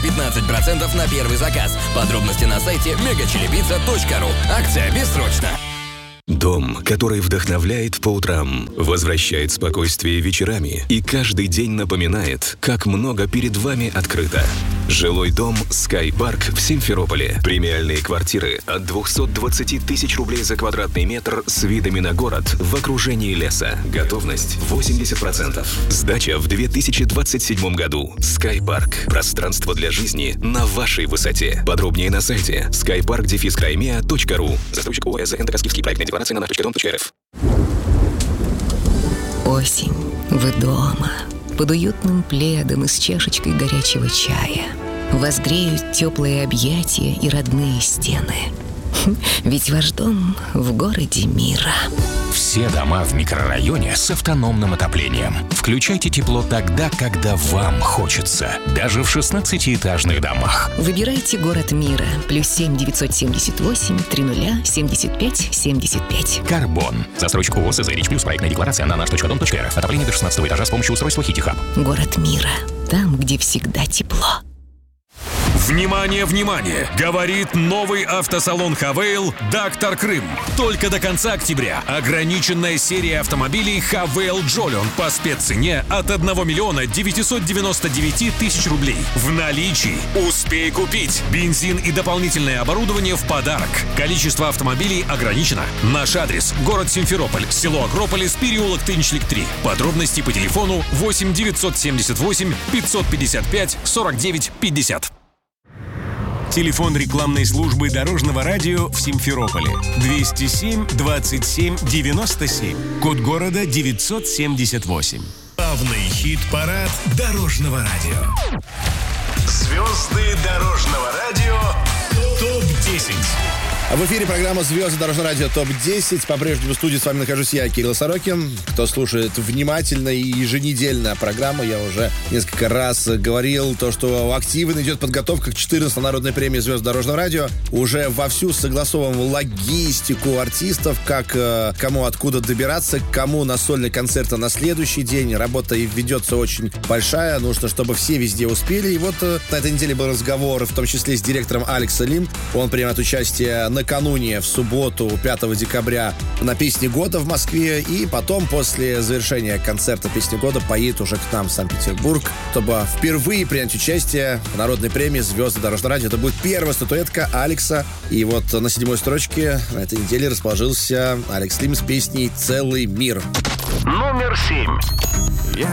15% на первый заказ. Подробности на сайте megachilipizza.ru. Акция бессрочна. Дом, который вдохновляет по утрам, возвращает спокойствие вечерами и каждый день напоминает, как много перед вами открыто. Жилой дом Sky Park в Симферополе. Премиальные квартиры от 220 тысяч рублей за квадратный метр с видами на город в окружении леса. Готовность 80%. Сдача в 2027 году. Sky Park. Пространство для жизни на вашей высоте. Подробнее на сайте skypark-crimea.ru. Застройщик ОС НТК-Скифский. Проектная декларация на nаш.дом.рф. Осень. Вы дома. Под уютным пледом и с чашечкой горячего чая. Вас греют теплые объятия и родные стены. Ведь ваш дом в городе мира. Все дома в микрорайоне с автономным отоплением. Включайте тепло тогда, когда вам хочется. Даже в 16-этажных домах. Выбирайте город мира. +7 978 30 75 75. Карбон. Застройщик ООО «СЗРИЧ Плюс». Проектная декларация на nаш.дом.рф. Отопление до 16 этажа с помощью устройства Хити-Хаб. Город мира. Там, где всегда тепло. Внимание, внимание! Говорит новый автосалон «Хавейл» «Доктор Крым». Только до конца октября ограниченная серия автомобилей «Хавейл Джолион» по спеццене от 1 миллиона 999 тысяч рублей. В наличии. Успей купить. Бензин и дополнительное оборудование в подарок. Количество автомобилей ограничено. Наш адрес – город Симферополь, село Акрополис, переулок Тынчлик 3. Подробности по телефону 8 978 555 49 50. Телефон рекламной службы Дорожного радио в Симферополе 207 27 97. Код города 978. Главный хит-парад Дорожного радио. Звезды Дорожного радио ТОП-10. В эфире программа «Звезды Дорожного радио ТОП-10». По-прежнему в студии с вами нахожусь я, Кирилл Сорокин. Кто слушает внимательно и еженедельно программу, я уже несколько раз говорил, то, что активно идет подготовка к 14-й народной премии «Звезды Дорожного радио». Уже вовсю согласовываем логистику артистов, как кому откуда добираться, кому на сольный концерт на следующий день. Работа ведется очень большая, нужно, чтобы все везде успели. И вот на этой неделе был разговор, в том числе с директором Алекс Лим. Он примет участие накануне, в субботу, 5 декабря, на «Песне года» в Москве. И потом, после завершения концерта «Песни года», поедет уже к нам в Санкт-Петербург, чтобы впервые принять участие в народной премии «Звезды Дорожного радио». Это будет первая статуэтка Алекса. И вот на 7-й строчке на этой неделе расположился Алекс Лим с песней «Целый мир». Номер 7.